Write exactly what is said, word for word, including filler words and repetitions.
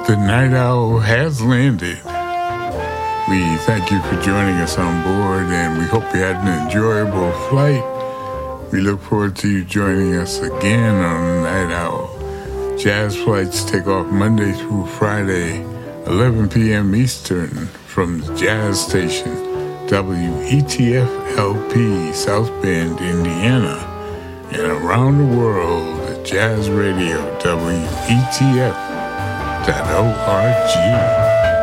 The Night Owl has landed. We thank you for joining us on board, and we hope you had an enjoyable flight. We look forward to you joining us again on the Night Owl. Jazz flights take off Monday through Friday, eleven p.m. Eastern, from the Jazz Station, W E T F L P, South Bend, Indiana, and around the world at Jazz Radio, W E T F dot org.